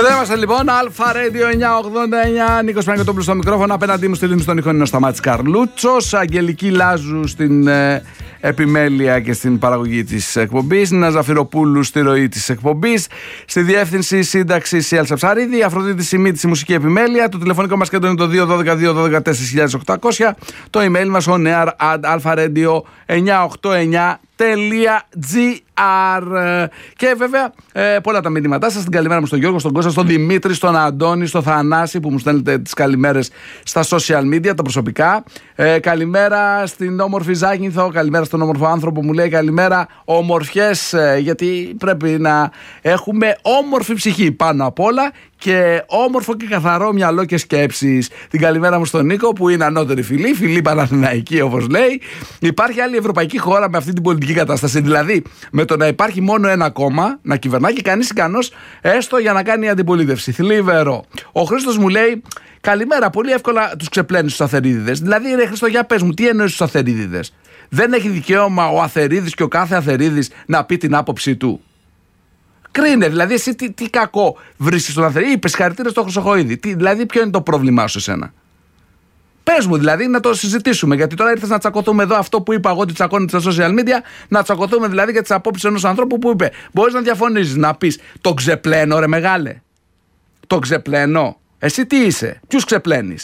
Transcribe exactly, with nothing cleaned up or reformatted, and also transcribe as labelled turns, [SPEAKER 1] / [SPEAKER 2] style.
[SPEAKER 1] Εδώ είμαστε λοιπόν, Αλφα Radio εννιακόσια ογδόντα εννιά, Νίκος Παναγιωτόπουλος στο μικρόφωνο, απέναντί μου στη Λίμνη στον ήχο είναι ο Σταμάτης Καρλούτσος, Αγγελική Λάζου στην ε, επιμέλεια και στην παραγωγή της εκπομπής, Νίνα Ζαφυροπούλου στη ροή της εκπομπής, στη διεύθυνση σύνταξη η Έλσα Ψαρίδη, Αφροδίτη Σιμίτη στη μουσική επιμέλεια, το τηλεφωνικό μας κέντρο είναι το δύο ένα δύο δύο ένα δύο τέσσερα χίλια οκτακόσια, το email μας on air at alfaradio εννιακόσια ογδόντα εννιά τελεία τζι αρ. Και βέβαια ε, πολλά τα μηνύματά σας. Την καλημέρα μου στον Γιώργο, στον Κώστα, στον Δημήτρη, στον Αντώνη, στον Θανάση που μου στέλνετε τις καλημέρες στα social media, τα προσωπικά. Ε, καλημέρα στην όμορφη Ζάκυνθο, καλημέρα στον όμορφο άνθρωπο που μου λέει καλημέρα. Ομορφιές, ε, γιατί πρέπει να έχουμε όμορφη ψυχή πάνω απ' όλα και όμορφο και καθαρό μυαλό και σκέψεις. Την καλημέρα μου στον Νίκο που είναι ανώτερη φιλή, φιλή Παναθηναϊκή όπως λέει. Υπάρχει άλλη ευρωπαϊκή χώρα με αυτή την πολιτική κατάσταση. Δηλαδή με το να υπάρχει μόνο ένα κόμμα να κυβερνά και κανείς ικανός έστω για να κάνει αντιπολίτευση. Θλιβερό. Ο Χρήστος μου λέει καλημέρα, πολύ εύκολα τους ξεπλένεις τους Αθερίδηδες. Δηλαδή ρε Χρήστο, για πες μου, τι εννοείς τους Αθερίδηδες? Δεν έχει δικαίωμα ο Αθερίδης και ο κάθε Αθερίδης να πει την άποψή του? Κρίνε, δηλαδή εσύ τι, τι κακό βρίσκεις στον Αθερίδη? Είπες χαρακτήρες στο Χρυσοχοΐδη. Τι, δηλαδή ποιο είναι το πρόβλημά σου εσένα? Πες μου δηλαδή να το συζητήσουμε, γιατί τώρα ήρθες να τσακωθούμε εδώ αυτό που είπα εγώ ότι τσακώνεται στα social media, να τσακωθούμε δηλαδή για τις απόψεις ενός ανθρώπου που είπε. Μπορείς να διαφωνήσεις, να πεις το ξεπλένω ρε μεγάλε, το ξεπλένω. Εσύ τι είσαι, ποιους ξεπλένεις?